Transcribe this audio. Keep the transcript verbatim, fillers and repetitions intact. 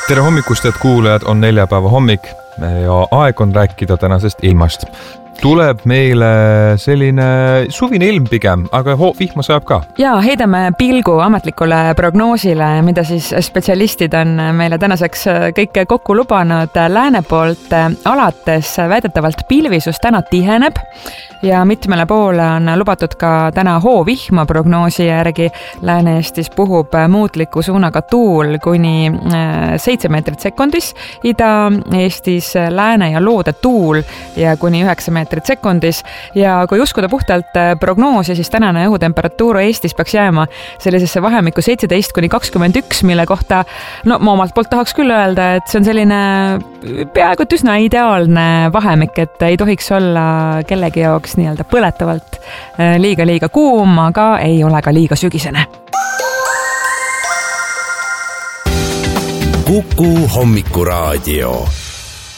Tere hommikust, et kuulajad, on neljapäeva hommik ja aeg on rääkida tänasest ilmast. Tuleb meile selline suvine ilm pigem, aga vihma sajab ka. Ja heidame pilgu ametlikule prognoosile, mida siis spetsialistid on meile tänaseks kõike kokku lubanud. Lääne poolt alates väidetavalt pilvisus täna tiheneb ja mitmele poole on lubatud ka täna hoovihma prognoosi järgi. Lääne-Eestis puhub muutliku suunaga tuul kuni seitse meetrit sekundis, Ida-Eestis lääne ja loode tuul ja kuni üheksa meetrit sekundis. Ja kui uskuda puhtalt prognoosi, siis tänane õhutemperatuur Eestis peaks jääma sellisesse vahemikku seitseteist kuni kakskümmend üks, mille kohta no, ma omalt poolt tahaks küll öelda, et see on selline peaaegu et üsna ideaalne vahemik, et ei tohiks olla kellegi jaoks nii-öelda põletavalt liiga-liiga kuum, aga ei ole ka liiga sügisene. Kuku hommikuraadio.